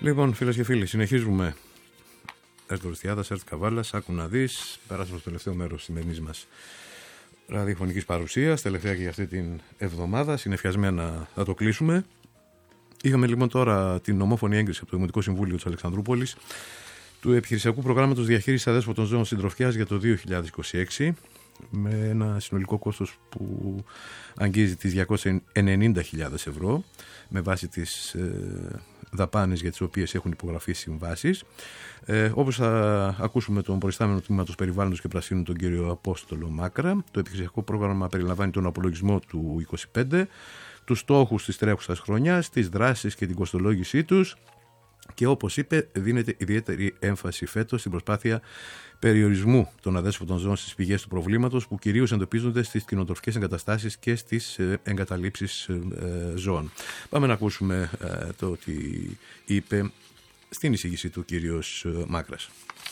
Λοιπόν, φίλες και φίλοι, συνεχίζουμε. Έρθω Ριστιάδας, Έρθω Καβάλας, άκου να δεις. Περάσαμε στο τελευταίο μέρος της σημερινής μας ραδιοφωνικής παρουσίας, τελευταία και για αυτή την εβδομάδα. Συνεφιασμένα να το κλείσουμε. Είχαμε λοιπόν τώρα την ομόφωνη έγκριση από το Δημοτικό Συμβούλιο της Αλεξανδρούπολης του επιχειρησιακού προγράμματος διαχείρισης αδέσποτων ζώων συντροφιάς για το 2026, με ένα συνολικό κόστος που αγγίζει τις 290.000 ευρώ, με βάση τις δαπάνες για τις οποίες έχουν υπογραφεί συμβάσεις. Όπως θα ακούσουμε τον προϊστάμενο τμήματος περιβάλλοντος και πρασίνου, τον κύριο Απόστολο Μάκρα, το επιχειρησιακό πρόγραμμα περιλαμβάνει τον απολογισμό του 25, τους στόχους της τρέχουσας χρονιάς, τις δράσεις και την κοστολόγησή τους, και όπως είπε, δίνεται ιδιαίτερη έμφαση φέτος στην προσπάθεια περιορισμού των αδέσποτων ζώων στις πηγές του προβλήματος, που κυρίως εντοπίζονται στις κτηνοτροφικές εγκαταστάσεις και στις εγκαταλείψεις ζώων. Πάμε να ακούσουμε το ότι είπε στην εισήγηση του κύριος Μάκρας.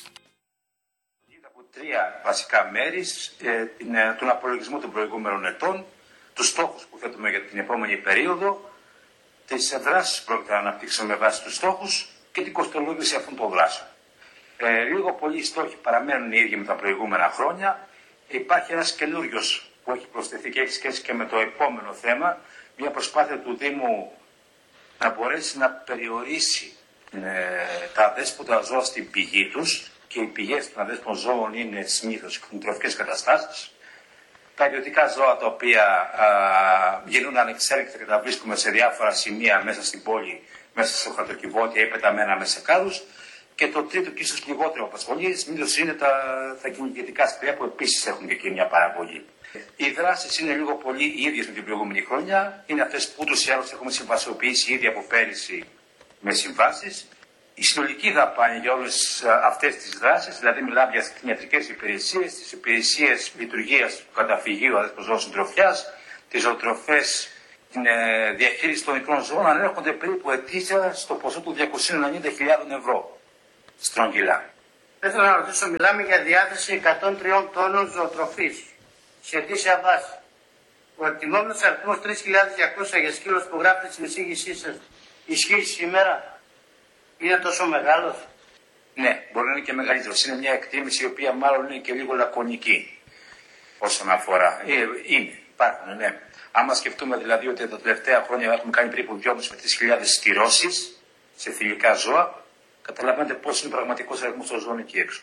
Από τρία βασικά μέρη, τον απολογισμό των προηγούμενων ετών, τους στόχους που θέτουμε για την επόμενη περίοδο, τις δράσεις που πρόκειται να αναπτύξουμε με βάση τους στόχους και την κοστολόγηση αυτών των δράσεων. Λίγο πολύ οι στόχοι παραμένουν οι ίδιοι με τα προηγούμενα χρόνια. Υπάρχει ένας καινούριος που έχει προσθεθεί και έχει σχέση και με το επόμενο θέμα, μια προσπάθεια του Δήμου να μπορέσει να περιορίσει τα αδέσποτα ζώα στην πηγή τους, και οι πηγές των αδέσποτων ζώων είναι συνήθως οι κτηνοτροφικές καταστάσεις. Τα ιδιωτικά ζώα τα οποία γίνουν ανεξέλεγκτα και τα βρίσκουμε σε διάφορα σημεία μέσα στην πόλη, μέσα στο χαρτοκιβώτια ή πεταμένα μέσα σε κάδους. Και το τρίτο και ίσως λιγότερο απασχολεί, συνήθως είναι τα κυνηγετικά σπηλιά, που επίσης έχουν και εκεί μια παραγωγή. Οι δράσεις είναι λίγο πολύ οι ίδιες με την προηγούμενη χρονιά. Είναι αυτές που ούτως ή άλλως έχουμε συμβασιοποιήσει ήδη από πέρυσι με συμβάσεις. Η συνολική δαπάνη για όλες αυτές τις δράσεις, δηλαδή μιλάμε για τις κτηνιατρικές υπηρεσίες, τις υπηρεσίες λειτουργίας του καταφυγείου αδέσποτων ζώων συντροφιάς, τις ζωοτροφές, την διαχείριση των μικρών ζώων, ανέρχονται περίπου ετήσια στο ποσό του 290.000 ευρώ στρογγυλά. Δεν θέλω να ρωτήσω, μιλάμε για διάθεση 103 τόνων ζωοτροφής σε ετήσια βάση. Ο εκτιμόμενος αριθμός 3.200 για σκύλος που γράφετε στην εισήγησή σας ισχύει σήμερα? Είναι τόσο μεγάλος? Ναι, μπορεί να είναι και μεγαλύτερος. Είναι μια εκτίμηση η οποία μάλλον είναι και λίγο λακωνική όσον αφορά. Υπάρχουν, ναι. Άμα σκεφτούμε δηλαδή ότι τα τελευταία χρόνια έχουμε κάνει περίπου 2.500 με 3.000 στηρώσεις σε θηλυκά ζώα, καταλαβαίνετε πώς είναι πραγματικός αριθμός των ζώων εκεί έξω.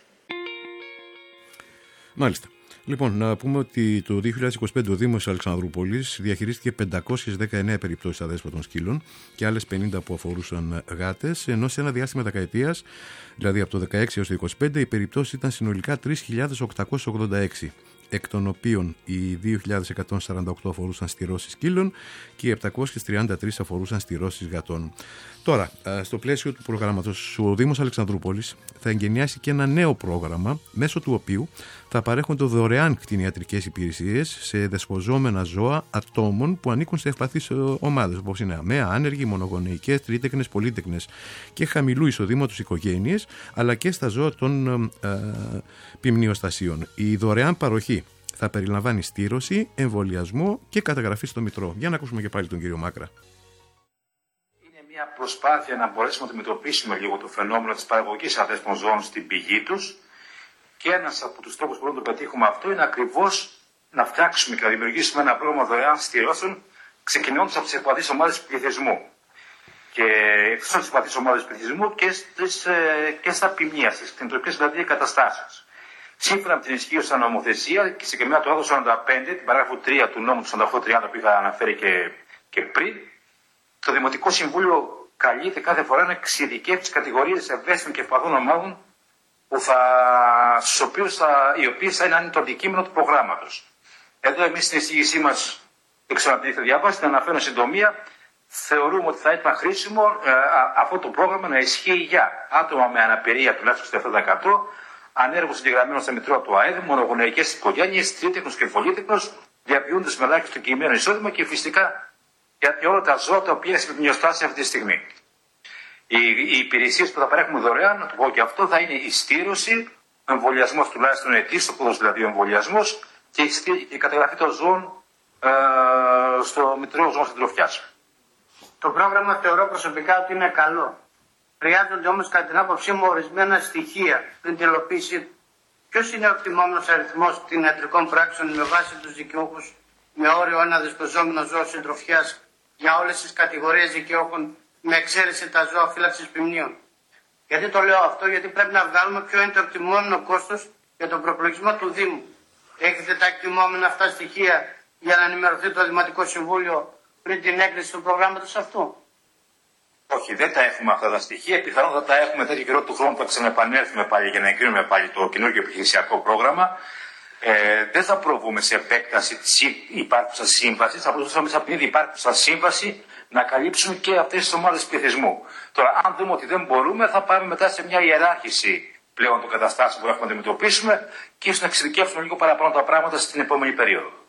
Μάλιστα. Λοιπόν, να πούμε ότι το 2025 ο Δήμος Αλεξανδρούπολης διαχειρίστηκε 519 περιπτώσεις αδέσποτων σκύλων και άλλες 50 που αφορούσαν γάτες, ενώ σε ένα διάστημα δεκαετίας, δηλαδή από το 16 έως το 25, οι περιπτώσεις ήταν συνολικά 3.886. Εκ των οποίων οι 2.148 αφορούσαν στηρώσεις σκύλων και οι 733 αφορούσαν στηρώσεις γατών. Τώρα, στο πλαίσιο του προγράμματος, ο Δήμος Αλεξανδρούπολης θα εγκαινιάσει και ένα νέο πρόγραμμα, μέσω του οποίου θα παρέχονται δωρεάν κτηνιατρικές υπηρεσίες σε δεσποζόμενα ζώα ατόμων που ανήκουν σε ευπαθείς ομάδες, όπως είναι αμαία, άνεργοι, μονογονεϊκές, τρίτεκνες, πολύτεκνες και χαμηλού εισοδήματος οικογένειες, αλλά και στα ζώα των ποιμνιοστασίων. Η δωρεάν παροχή θα περιλαμβάνει στήρωση, εμβολιασμό και καταγραφή στο Μητρό. Για να ακούσουμε και πάλι τον κύριο Μάκρα. Είναι μια προσπάθεια να μπορέσουμε να αντιμετωπίσουμε λίγο το φαινόμενο της παραγωγής αδέσποτων ζώων στην πηγή τους, και ένας από τους τρόπους που μπορούμε να το πετύχουμε αυτό είναι ακριβώς να φτιάξουμε και να δημιουργήσουμε ένα πρόγραμμα δωρεάν στηρώσεων, ξεκινώντας από τις ευπαθείς ομάδες πληθυσμού. Και εκτός από τις ευπαθείς ομάδες πληθυσμού και στα ποιμνία, στις κτηνοτροφικές δηλαδή εγκαταστάσεις. Σύμφωνα με την ισχύουσα νομοθεσία και συγκεκριμένα το άρθρο 45, την παράγραφο 3 του νόμου του 4830 που είχα αναφέρει και πριν, το Δημοτικό Συμβούλιο καλείται κάθε φορά να εξειδικεύσει τις κατηγορίες ευαίσθητων και ευπαθών ομάδων οι οποίες θα είναι το αντικείμενο του προγράμματος. Εδώ εμείς στην εισήγησή μας, δεν ξέρω αν την έχετε διαβάσει, την αναφέρω συντομία, θεωρούμε ότι θα ήταν χρήσιμο αυτό το πρόγραμμα να ισχύει για άτομα με αναπηρία τουλάχιστον στο 7%, ανέργους εγγεγραμμένους στο Μητρό του ΑΕΔ, μονογονεϊκές οικογένειες, τρίτεκνους και πολύτεκνους, διαβιούντες με ελάχιστο κειμένο εισόδημα και φυσικά για όλα τα ζώα τα οποία είναι σε ποιμνιοστάσια αυτή τη στιγμή. Οι υπηρεσίες που θα παρέχουμε δωρεάν, να το πω και αυτό, θα είναι η στήρωση, ο εμβολιασμός τουλάχιστον ετήσιος, δηλαδή ο εμβολιασμός, και η καταγραφή των ζώων στο Μητρό Ζώων Συντροφιάς. Το πρόγραμμα θεωρώ προσωπικά ότι είναι καλό. Χρειάζονται όμως κατά την άποψή μου ορισμένα στοιχεία πριν την υλοποίησή του. Ποιος είναι ο εκτιμόμενος αριθμός κτηνιατρικών πράξεων με βάση τους δικαιούχους με όριο ένα δεσποζόμενο ζώο συντροφιάς για όλες τις κατηγορίες δικαιούχων με εξαίρεση τα ζώα φύλαξης ποιμνίων? Γιατί το λέω αυτό? Γιατί πρέπει να βγάλουμε ποιο είναι το εκτιμόμενο κόστος για τον προπολογισμό του Δήμου. Έχετε τα εκτιμόμενα αυτά στοιχεία για να ενημερωθεί το Δημοτικό Συμβούλιο πριν την έγκριση του προγράμματος αυτού? Όχι, δεν τα έχουμε αυτά τα στοιχεία. Πιθανόν θα τα έχουμε τέτοιο καιρό του χρόνου που θα ξαναεπανέλθουμε πάλι για να εγκρίνουμε πάλι το καινούργιο επιχειρησιακό πρόγραμμα. Δεν θα προβούμε σε επέκταση της υπάρχουσας σύμβασης. Θα προσπαθούμε από την ίδια υπάρχουσα σύμβαση να καλύψουμε και αυτές τις ομάδες πληθυσμού. Τώρα, αν δούμε ότι δεν μπορούμε, θα πάμε μετά σε μια ιεράρχηση πλέον των καταστάσεων που έχουμε να αντιμετωπίσουμε και ίσως να εξειδικεύσουμε λίγο παραπάνω τα πράγματα στην επόμενη περίοδο.